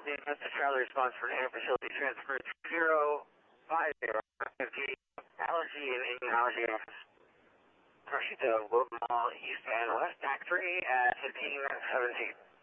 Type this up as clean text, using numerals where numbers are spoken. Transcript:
Building, that's the travel response for air facility transfer 050, allergy and immunology office. Proceed to Wood Mall, East and West, Act 3 at 15:17.